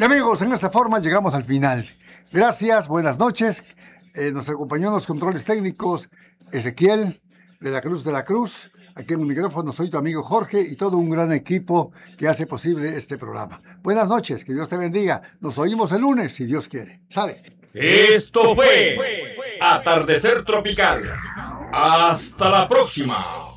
Y amigos, en esta forma llegamos al final. Gracias, buenas noches. Nos acompañó en los controles técnicos Ezequiel de la Cruz. Aquí en el micrófono soy tu amigo Jorge y todo un gran equipo que hace posible este programa. Buenas noches, que Dios te bendiga. Nos oímos el lunes, si Dios quiere. Sale. Esto fue Atardecer Tropical. Hasta la próxima.